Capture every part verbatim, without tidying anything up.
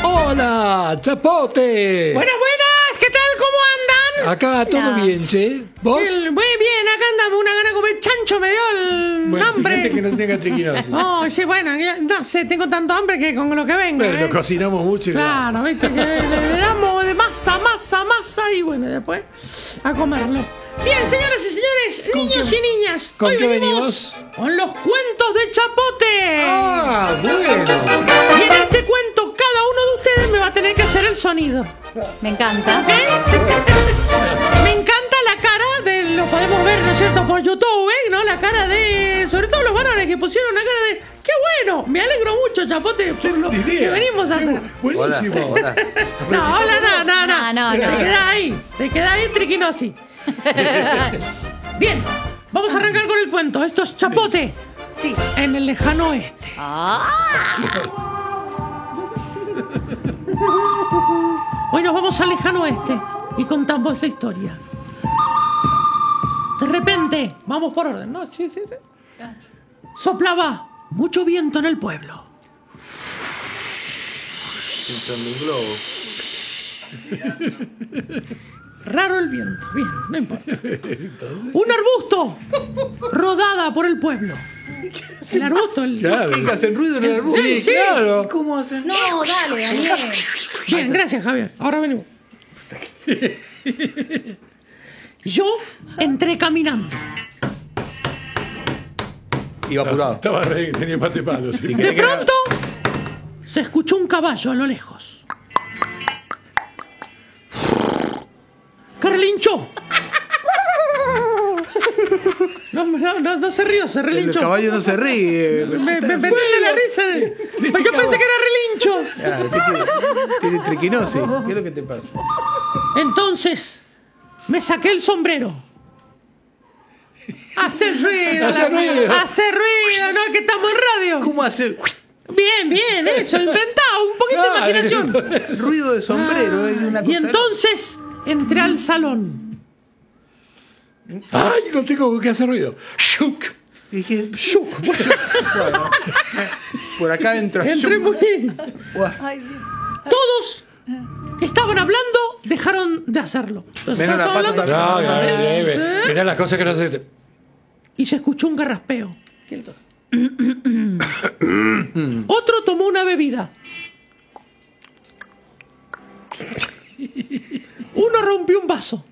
Hola, Chapote. Buenas, buenas, ¿qué tal? ¿Cómo andan? Acá todo Hola. bien, che. ¿Vos? El- muy bien, acá andamos, una gana de comer chancho, me dio el Bueno, hambre. fíjate que no tenga triquinosis. Oh, sí, bueno, ya- no sé, tengo tanto hambre que con lo que vengo, Bueno, ¿eh? cocinamos mucho y Claro, viste, que le, le damos de masa, masa, masa y bueno, después a comerlo. Bien, señoras y señores, niños y niñas, con hoy qué venimos con los cuentos de Chapote. Ah, bueno. Y en este cuento cada uno de ustedes me va a tener que hacer el sonido. Me encanta. Me encanta la cara de, lo podemos ver, ¿no es cierto?, por YouTube, ¿eh? ¿No? La cara de, sobre todo los varones que pusieron la cara de, ¡qué bueno! Me alegro mucho, Chapote, por lo que venimos a hacer. Buenísimo. Hola, hola. No, hola, no, no, no. No, no, Te no. queda ahí, te queda ahí, triquinosis. Bien, vamos a arrancar con el cuento. Esto es Chapote Sí. en el lejano oeste. Ah, Hoy nos vamos al lejano oeste y contamos la historia. De repente, vamos por orden, ¿no? Sí, sí, sí. Soplaba mucho viento en el pueblo. Raro el viento, bien, no importa. Un arbusto rodada por el pueblo. El arbusto, el... Claro. ¿Qué hacen ruido en el arbusto? Sí, sí. Claro. ¿Cómo hacen? no, dale, Daniel. Bien, gracias, Javier. Ahora venimos. Yo entré caminando. Iba apurado. Estaba re, tenía pate palo. sí. De pronto se escuchó un caballo a lo lejos. ¡Carlinchó! No, no, no, no se rió, se El relinchó. caballo no se ríe. Me, me metí de la risa. Pues yo pensé que era relincho. Ah, ¿qué tiene? Tiene triquinosis. ¿Qué es lo que te pasa? Entonces me saqué el sombrero. Hacer ruido. Hacer la- ruido. Hacer ruido, no, que estamos en radio. ¿Cómo hacer? Bien, bien, eso, inventado, un poquito de Ah, imaginación. Ruido de sombrero. es una Y cosa entonces entré al salón. Ay, no tengo que hacer ruido. Shuk. Dije, Shuk. bueno, por acá entra. Entré muy... Ay, Dios. Todos que estaban hablando dejaron de hacerlo. Entonces, Menos la estaban pata hablando- No, no, no, no, Sí. no. Mirá las cosas que no se. Y se escuchó un garraspeo. Otro tomó una bebida. Uno rompió un vaso.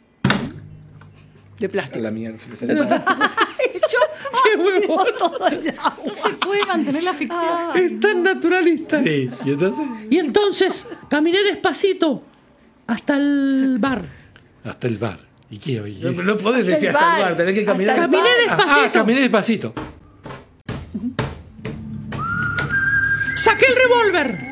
De plástico. La mierda. se me salió. ¡Qué huevo! Todo el agua. Se puede mantener la ficción. Es tan naturalista. Sí, y entonces. Y entonces caminé despacito hasta el bar. Hasta el bar. ¿Y qué? ¿Y No, qué? no podés decir el hasta el bar. bar, tenés que caminar. Hasta el Caminé bar. despacito. Ah, caminé despacito. Saqué el revólver.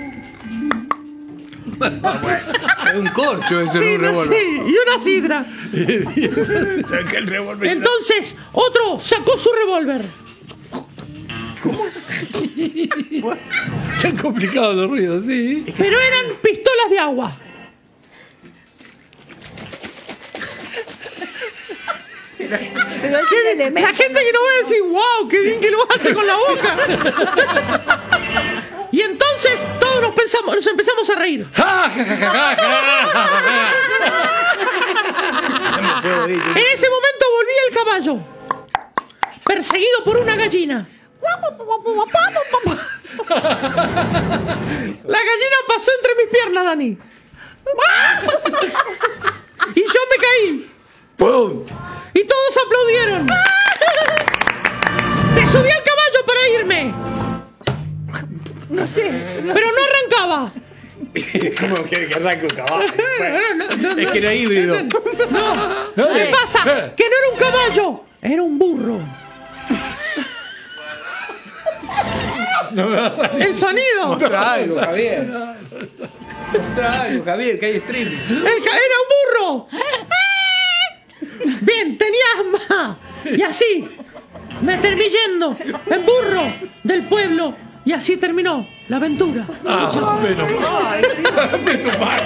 Es un corcho ese Sí, un no, revólver. sí, y una sidra. Saqué el revólver. Entonces, otro sacó su revólver. Qué complicado los ruidos, sí. Pero eran pistolas de agua. Pero hay que La elemento. gente que no va a decir, wow, qué bien que lo hace con la boca. Y entonces todos nos, pensamos, nos empezamos a reír. En ese momento volvía el caballo, perseguido por una gallina. La gallina pasó entre mis piernas, Dani. Y yo me caí. ¡Pum! Y todos aplaudieron. Me subí al caballo para irme. No sé. Pero no arrancaba. ¿Cómo quiere que arranque un caballo? No, no, no, Es que era híbrido. No, ¿qué pasa? Que no era un caballo, era un burro. El sonido. Mostrá algo, Javier. Mostrá algo, Javier, que hay streaming. El ca- era un burro. Bien, tenía asma. Y así me terminé yendo en burro del pueblo. Y así terminó la aventura. Ah, menos mal. Menos mal.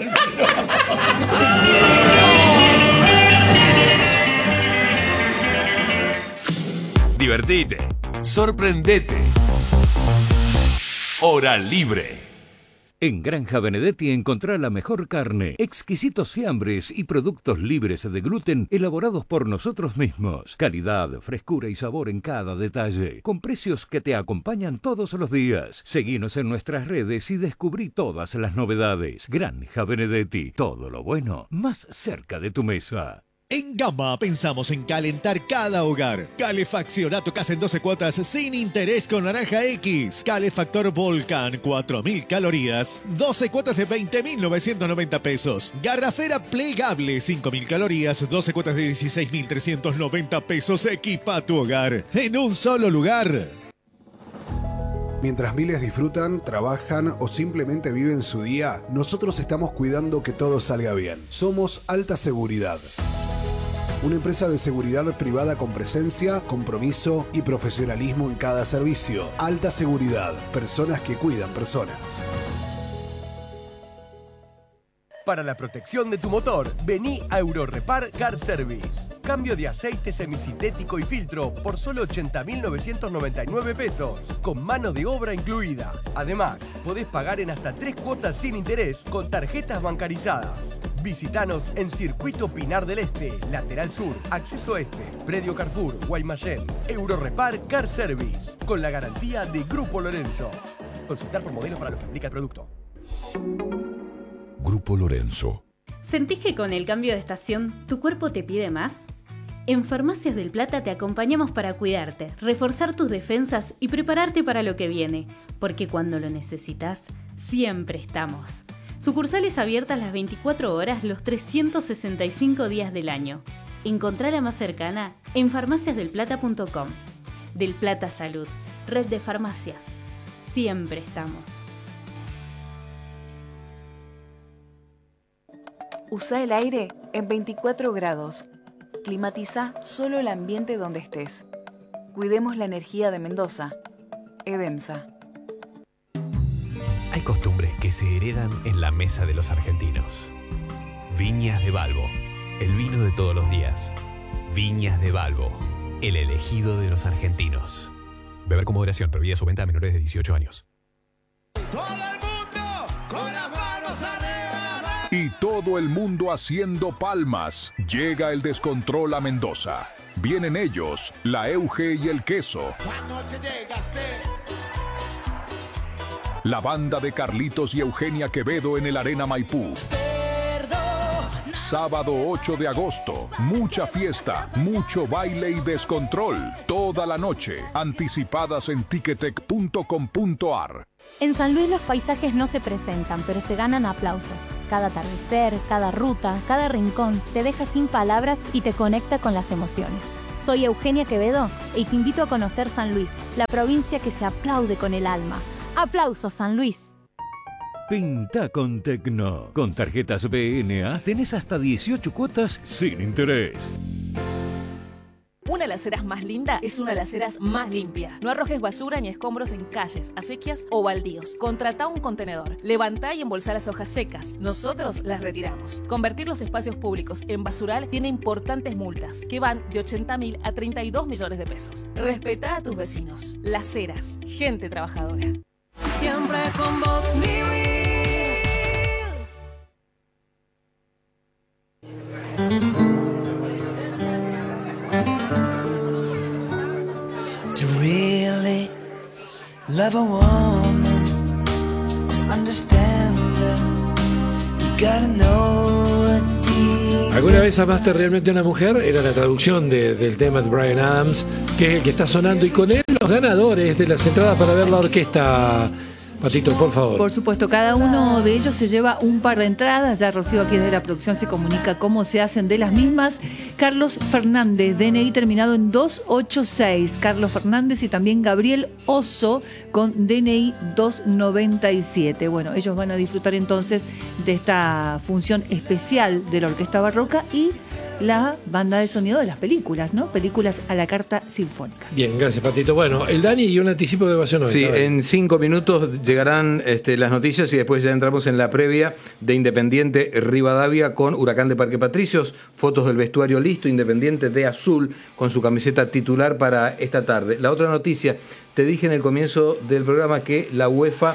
Divertite, sorprendete. Hora libre. En Granja Benedetti encontrá la mejor carne, exquisitos fiambres y productos libres de gluten elaborados por nosotros mismos. Calidad, frescura y sabor en cada detalle, con precios que te acompañan todos los días. Seguinos en nuestras redes y descubrí todas las novedades. Granja Benedetti, todo lo bueno más cerca de tu mesa. En Gama pensamos en calentar cada hogar. Calefacción a tu casa en doce cuotas sin interés con Naranja X. Calefactor Volcan, cuatro mil calorías, doce cuotas de veinte mil novecientos noventa pesos. Garrafera plegable, cinco mil calorías, doce cuotas de dieciséis mil trescientos noventa pesos. Equipa tu hogar en un solo lugar. Mientras miles disfrutan, trabajan o simplemente viven su día, nosotros estamos cuidando que todo salga bien. Somos Alta Seguridad. Una empresa de seguridad privada con presencia, compromiso y profesionalismo en cada servicio. Alta Seguridad. Personas que cuidan personas. Para la protección de tu motor, vení a Eurorepar Car Service. Cambio de aceite semisintético y filtro por solo ochenta mil novecientos noventa y nueve pesos, con mano de obra incluida. Además, podés pagar en hasta tres cuotas sin interés con tarjetas bancarizadas. Visítanos en Circuito Pinar del Este, Lateral Sur, Acceso Este, Predio Carrefour, Guaymallén. Eurorepar Car Service, con la garantía de Grupo Lorenzo. Consultar por modelos para lo que implica el producto. Grupo Lorenzo. ¿Sentís que con el cambio de estación tu cuerpo te pide más? En Farmacias del Plata te acompañamos para cuidarte, reforzar tus defensas y prepararte para lo que viene, porque cuando lo necesitas, siempre estamos. Sucursales abiertas las veinticuatro horas los trescientos sesenta y cinco días del año. Encontrá la más cercana en farmacias del plata punto com. Del Plata Salud, red de farmacias. Siempre estamos. Usa el aire en veinticuatro grados. Climatiza solo el ambiente donde estés. Cuidemos la energía de Mendoza. Edemsa. Hay costumbres que se heredan en la mesa de los argentinos. Viñas de Balbo, el vino de todos los días. Viñas de Balbo, el elegido de los argentinos. Beber con moderación, prohibida su venta a menores de dieciocho años. Y todo el mundo haciendo palmas. Llega el descontrol a Mendoza. Vienen ellos, la Euge y el Queso. La banda de Carlitos y Eugenia Quevedo en el Arena Maipú. Sábado ocho de agosto, mucha fiesta, mucho baile y descontrol. Toda la noche, anticipadas en ticketek punto com punto ar. En San Luis los paisajes no se presentan, pero se ganan aplausos. Cada atardecer, cada ruta, cada rincón te deja sin palabras y te conecta con las emociones. Soy Eugenia Quevedo y te invito a conocer San Luis, la provincia que se aplaude con el alma. ¡Aplausos, San Luis! Pinta con Tecno. Con tarjetas B N A tenés hasta dieciocho cuotas sin interés. Una de las aceras más linda es una de las aceras más limpia. No arrojes basura ni escombros en calles, acequias o baldíos. Contratá un contenedor. Levantá y embolsá las hojas secas. Nosotros las retiramos. Convertir los espacios públicos en basural tiene importantes multas que van de ochenta mil a treinta y dos millones de pesos. Respetá a tus vecinos. Las Heras, gente trabajadora. Siempre con vos, Nivil. To really love a woman, to understand her, you gotta know what deep. ¿Alguna vez amaste realmente a una mujer? Era la traducción de, del tema de Bryan Adams, que es el que está sonando, y con él los ganadores de las entradas para ver la orquesta. Patito, por favor. Por supuesto, cada uno de ellos se lleva un par de entradas. Ya Rocío aquí desde la producción se comunica cómo se hacen de las mismas. Carlos Fernández, D N I terminado en dos ochenta y seis. Carlos Fernández y también Gabriel Oso con D N I dos noventa y siete. Bueno, ellos van a disfrutar entonces de esta función especial de la Orquesta Barroca y la banda de sonido de las películas, ¿no? Películas a la carta sinfónica. Bien, gracias, Patito. Bueno, el Dani y un anticipo de ovación hoy. Sí, en cinco minutos llegarán este, las noticias y después ya entramos en la previa de Independiente Rivadavia con Huracán de Parque Patricios, fotos del vestuario listo, Independiente de azul con su camiseta titular para esta tarde. La otra noticia, te dije en el comienzo del programa que la UEFA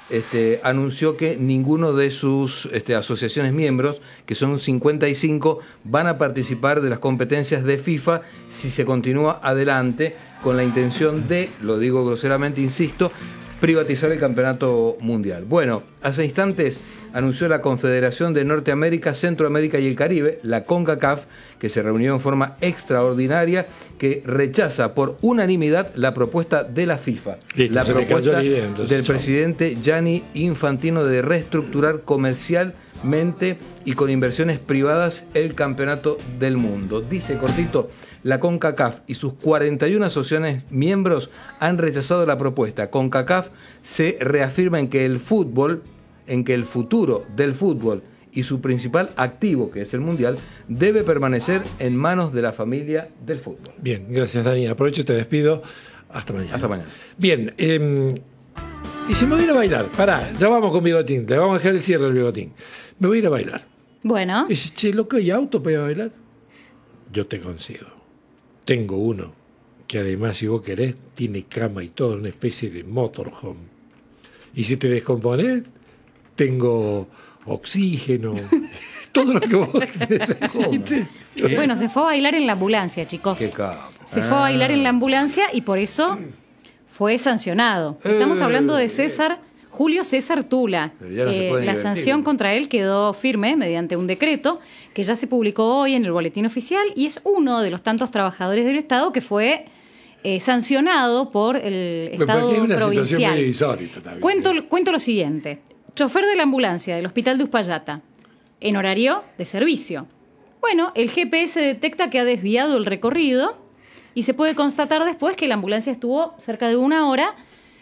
este, anunció que ninguno de sus este, asociaciones miembros, que son cincuenta y cinco, van a participar de las competencias de FIFA si se continúa adelante con la intención de, lo digo groseramente, insisto, privatizar el campeonato mundial. Bueno, hace instantes anunció la Confederación de Norteamérica, Centroamérica y el Caribe, la CONCACAF, que se reunió en forma extraordinaria, que rechaza por unanimidad la propuesta de la FIFA. Listo, la se me propuesta cayó la idea, entonces, del chao. presidente Gianni Infantino de reestructurar comercialmente y con inversiones privadas el campeonato del mundo. Dice cortito, la CONCACAF y sus cuarenta y una asociaciones miembros han rechazado la propuesta. CONCACAF se reafirma en que el fútbol, en que el futuro del fútbol y su principal activo, que es el mundial, debe permanecer en manos de la familia del fútbol. Bien, gracias Dani. Aprovecho y te despido. Hasta mañana. Hasta mañana. Bien, eh, y si me voy a ir a bailar, pará, ya vamos con Bigotín, le vamos a dejar el cierre al Bigotín. Me voy a ir a bailar. Bueno. Y dice, che, loco, ¿hay auto para ir a bailar? Yo te consigo. Tengo uno que además, si vos querés, tiene cama y todo, una especie de motorhome. Y si te descomponés, tengo oxígeno, todo lo que vos necesites. Bueno, se fue a bailar en la ambulancia, chicos. Qué capo. Se fue a bailar en la ambulancia y por eso fue sancionado. Estamos Eh. hablando de César, Julio César Tula. Pero ya no se Eh, puede la divertir. sanción contra él quedó firme mediante un decreto que ya se publicó hoy en el Boletín Oficial y es uno de los tantos trabajadores del Estado que fue eh, sancionado por el Me Estado parece una situación provincial. medio insólita también. Cuento, cuento lo siguiente. Chofer de la ambulancia del Hospital de Uspallata, en horario de servicio. Bueno, el G P S detecta que ha desviado el recorrido y se puede constatar después que la ambulancia estuvo cerca de una hora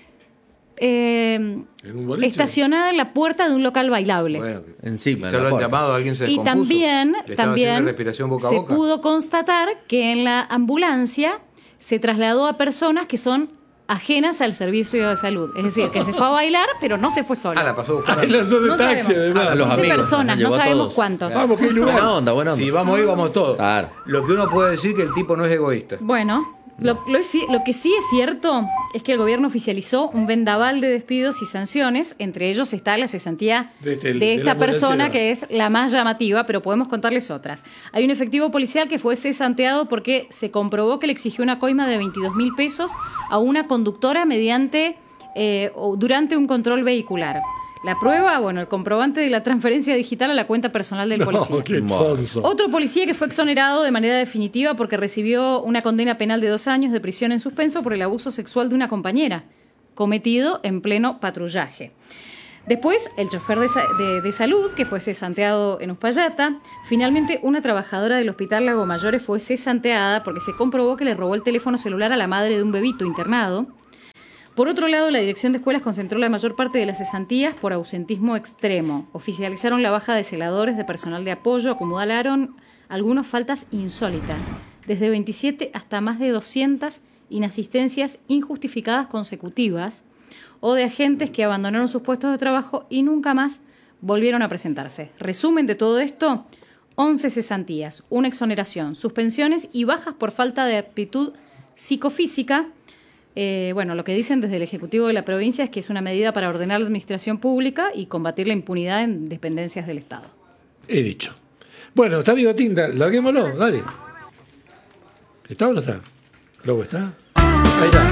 eh, ¿En un boliche? estacionada en la puerta de un local bailable. Bueno, Encima. ya en lo la han puerta. llamado, alguien se Y descompuso. también, Le estaba también haciendo respiración boca a se boca. pudo constatar que en la ambulancia se trasladó a personas que son ajenas al servicio de salud. Es decir, que se fue a bailar, pero no se fue sola. Ah, la pasó buscando. Ay, los de No taxi, sabemos. además. A los Dice amigos. personas, los llevó no a sabemos todos. cuántos. Vamos, que hay lugar. Buena onda, buena onda. Si vamos ahí, vamos todos. Claro. Lo que uno puede decir que el tipo no es egoísta. Bueno, lo, lo, es- lo que sí es cierto es que el gobierno oficializó un vendaval de despidos y sanciones. Entre ellos está la cesantía De este- de de esta la persona, ambulancia. que es la más llamativa, pero podemos contarles otras. Hay un efectivo policial que fue cesanteado porque se comprobó que le exigió una coima de veintidós mil pesos a una conductora mediante eh, o durante un control vehicular. La prueba, bueno, el comprobante de la transferencia digital a la cuenta personal del policía. No, qué sonso. Otro policía que fue exonerado de manera definitiva porque recibió una condena penal de dos años de prisión en suspenso por el abuso sexual de una compañera, cometido en pleno patrullaje. Después, el chofer de, sa- de- de salud, que fue cesanteado en Uspallata. Finalmente, una trabajadora del Hospital Lago Mayores fue cesanteada porque se comprobó que le robó el teléfono celular a la madre de un bebito internado. Por otro lado, la Dirección de Escuelas concentró la mayor parte de las cesantías por ausentismo extremo. Oficializaron la baja de celadores, de personal de apoyo, acumularon algunas faltas insólitas, desde veintisiete hasta más de doscientas inasistencias injustificadas consecutivas, o de agentes que abandonaron sus puestos de trabajo y nunca más volvieron a presentarse. Resumen de todo esto, once cesantías, una exoneración, suspensiones y bajas por falta de aptitud psicofísica. Eh, bueno, lo que dicen desde el Ejecutivo de la provincia es que es una medida para ordenar la administración pública y combatir la impunidad en dependencias del Estado. He dicho. Bueno, está Bigotín, da- larguémoslo, dale. ¿Está o no está? ¿Lobo está? Ahí está.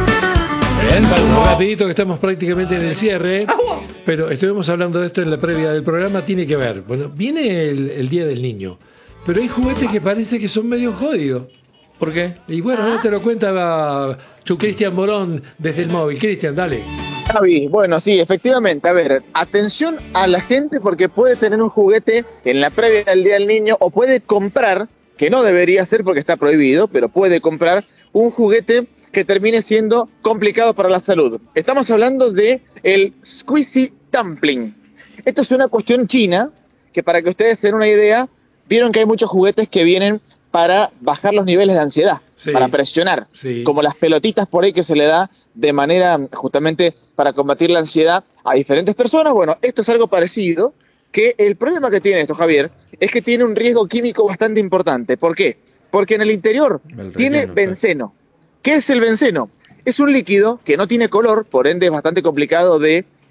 Bueno, rapidito que estamos prácticamente en el cierre, pero estuvimos hablando de esto en la previa del programa, tiene que ver. Bueno, viene el, el Día del Niño, pero hay juguetes que parece que son medio jodidos. ¿Por qué? Y bueno, ahora te lo cuenta Chu Cristian Morón desde el móvil. Cristian, dale. Javi, bueno, sí, efectivamente. A ver, atención a la gente porque puede tener un juguete en la previa del Día del Niño o puede comprar, que no debería ser porque está prohibido, pero puede comprar un juguete que termine siendo complicado para la salud. Estamos hablando de el Squeezy Dumpling. Esto es una cuestión china que, para que ustedes se den una idea, vieron que hay muchos juguetes que vienen para bajar los niveles de ansiedad, Sí. para presionar, Sí. como las pelotitas por ahí que se le da de manera justamente para combatir la ansiedad a diferentes personas. Bueno, esto es algo parecido, que el problema que tiene esto, Javier, es que tiene un riesgo químico bastante importante. ¿Por qué? Porque en el interior El tiene relleno, benceno. ¿Qué es el benceno? Es un líquido que no tiene color, por ende es bastante complicado de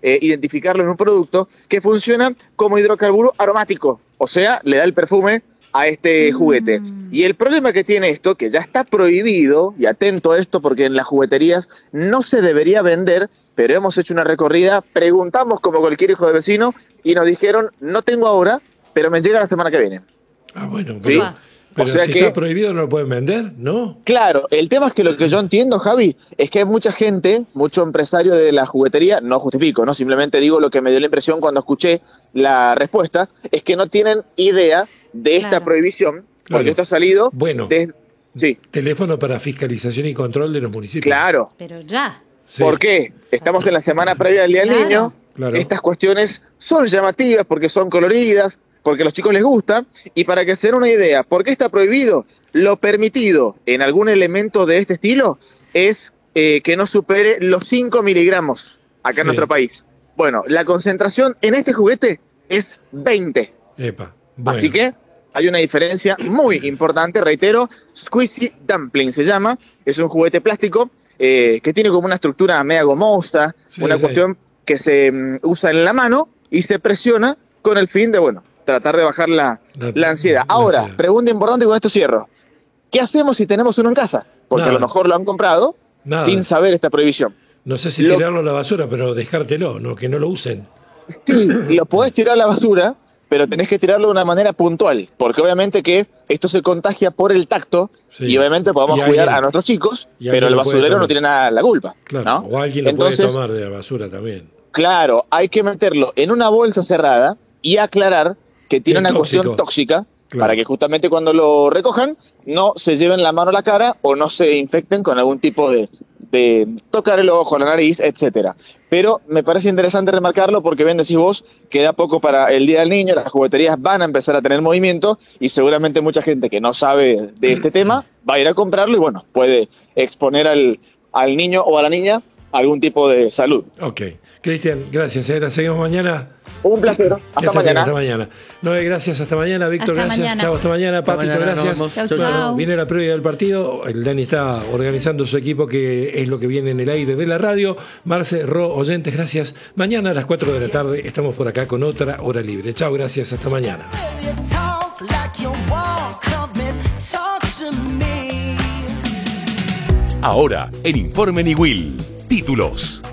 eh, identificarlo en un producto que funciona como hidrocarburo aromático, o sea, le da el perfume a este juguete. Y el problema que tiene esto, que ya está prohibido, y atento a esto porque en las jugueterías no se debería vender, pero hemos hecho una recorrida, preguntamos como cualquier hijo de vecino y nos dijeron, no tengo ahora, pero me llega la semana que viene. Ah, bueno, pero, ¿Sí? pero o sea si que, está prohibido no lo pueden vender, ¿no? Claro, el tema es que lo que yo entiendo, Javi, es que hay mucha gente, mucho empresario de la juguetería, no justifico, no simplemente digo lo que me dio la impresión cuando escuché la respuesta, es que no tienen idea de esta Claro. prohibición, porque Claro. esto ha salido Bueno. de... Sí, Teléfono para fiscalización y control de los municipios. claro. Pero ya. Sí. ¿Por qué? Estamos en la semana previa del Día del Claro. Niño. Claro. Estas cuestiones son llamativas porque son coloridas, porque a los chicos les gusta. Y para que se den una idea, ¿por qué está prohibido? Lo permitido en algún elemento de este estilo es eh, que no supere los cinco miligramos acá en Sí. nuestro país. Bueno, la concentración en este juguete es veinte. Epa. Bueno. Así que hay una diferencia muy importante, reitero, Squeezy Dumpling se llama, es un juguete plástico eh, que tiene como una estructura media gomosa, Sí, una sí. cuestión que se mm, usa en la mano y se presiona con el fin de, bueno, tratar de bajar la, La- la ansiedad. la Ahora, ansiedad. pregunta importante y con esto cierro. ¿Qué hacemos si tenemos uno en casa? Porque Nada. a lo mejor lo han comprado Nada. sin saber esta prohibición. No sé si Lo- tirarlo a la basura, pero dejártelo, no, que no lo usen. Sí, lo podés tirar a la basura, pero tenés que tirarlo de una manera puntual, porque obviamente que esto se contagia por el tacto Sí. y obviamente podemos Y cuidar alguien- a nuestros chicos, y pero alguien el lo puede basurero no tomar. tiene nada la culpa. Claro. ¿no? O alguien lo Entonces, puede tomar de la basura también. claro, hay que meterlo en una bolsa cerrada y aclarar que tiene Bien una tóxico. cuestión tóxica Claro. para que justamente cuando lo recojan no se lleven la mano a la cara o no se infecten con algún tipo de, de tocar el ojo, la nariz, etcétera. Pero me parece interesante remarcarlo porque bien decís vos, queda poco para el Día del Niño, las jugueterías van a empezar a tener movimiento y seguramente mucha gente que no sabe de este tema va a ir a comprarlo y bueno, puede exponer al, al niño o a la niña algún tipo de salud. Ok. Cristian, gracias. ¿eh? La seguimos mañana. Un placer. Que Hasta estés bien, mañana. Hasta mañana. Noé, gracias. Hasta mañana. Víctor, Hasta gracias. mañana. Chao, hasta mañana. Hasta Papito, mañana, nos gracias. vemos. Chau, Chau, chau. chau. Viene la previa del partido. El Dani está organizando su equipo, que es lo que viene en el aire de la radio. Marce, Ro, oyentes, gracias. Mañana a las cuatro de la tarde estamos por acá con otra hora libre. Chao, gracias. Hasta mañana. Talk like you want, come and talk to me. Ahora, en Informe Niwil, títulos.